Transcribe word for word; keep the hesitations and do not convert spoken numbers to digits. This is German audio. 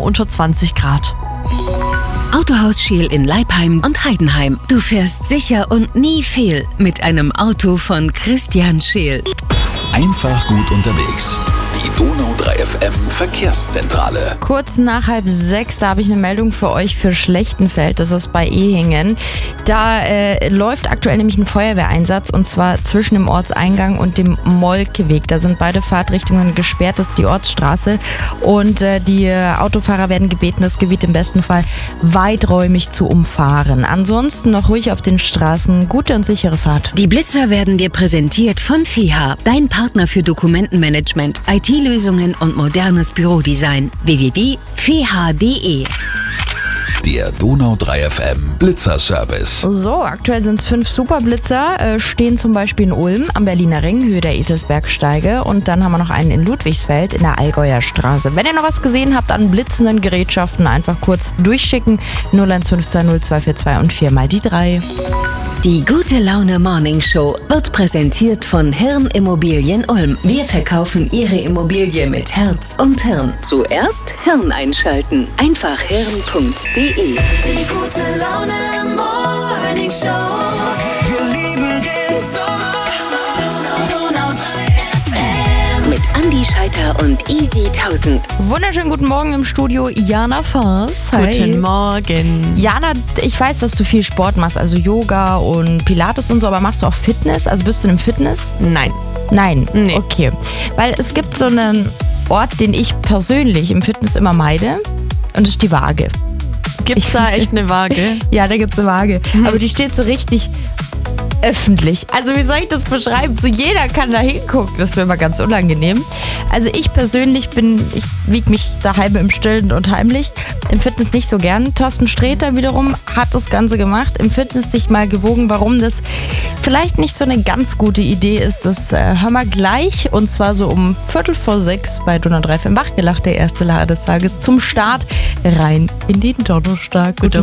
unter zwanzig Grad. Autohaus Scheel in Leipheim und Heidenheim. Du fährst sicher und nie fehl mit einem Auto von Christian Scheel. Einfach gut unterwegs. Die Donau drei F M Verkehrszentrale. Kurz nach halb sechs, da habe ich eine Meldung für euch für Schlechtenfeld. Das ist bei Ehingen. Da äh, läuft aktuell nämlich ein Feuerwehreinsatz und zwar zwischen dem Ortseingang und dem Molkeweg. Da sind beide Fahrtrichtungen gesperrt, das ist die Ortsstraße. Und äh, die Autofahrer werden gebeten, das Gebiet im besten Fall weiträumig zu umfahren. Ansonsten noch ruhig auf den Straßen. Gute und sichere Fahrt. Die Blitzer werden dir präsentiert von F E H, dein Partner für Dokumentenmanagement, I T-Lösungen und modernes Bürodesign. w w w punkt f e h punkt d e. Der Donau drei F M Blitzerservice. So, aktuell sind es fünf Superblitzer, äh, stehen zum Beispiel in Ulm am Berliner Ring, Höhe der Eselsbergsteige, und dann haben wir noch einen in Ludwigsfeld in der Allgäuer Straße. Wenn ihr noch was gesehen habt an blitzenden Gerätschaften, einfach kurz durchschicken. null eins fünf zwei null zwei vier zwei und vier mal die drei. Die Gute Laune Morning Show wird präsentiert von Hirn Immobilien Ulm. Wir verkaufen Ihre Immobilie mit Herz und Hirn. Zuerst Hirn einschalten. Einfach hirn punkt d e. Die Gute Laune Morning Show. Wir lieben den Sommer. Donau drei F M. Mit Andi Scheiter und Easy tausend. Wunderschönen guten Morgen im Studio, Jana Faas. Hi. Guten Morgen. Jana, ich weiß, dass du viel Sport machst, also Yoga und Pilates und so, aber machst du auch Fitness? Also bist du im Fitness? Nein. Nein? Nee. Okay. Weil es gibt so einen Ort, den ich persönlich im Fitness immer meide, und das ist die Waage. Gibt's da echt eine Waage? Ja, da gibt's eine Waage. Mhm. Aber die steht so richtig öffentlich. Also wie soll ich das beschreiben? So jeder kann da hingucken. Das wäre mal ganz unangenehm. Also ich persönlich bin, ich wiege mich da halb im Stillen und heimlich. Im Fitness nicht so gern. Thorsten Sträter wiederum hat das Ganze gemacht. Im Fitness sich mal gewogen. Warum das vielleicht nicht so eine ganz gute Idee ist, das äh, hören wir gleich. Und zwar so um Viertel vor sechs bei Donau drei F M Wachgelacht, der erste Lader des Tages zum Start rein in den Donnerstag. Guten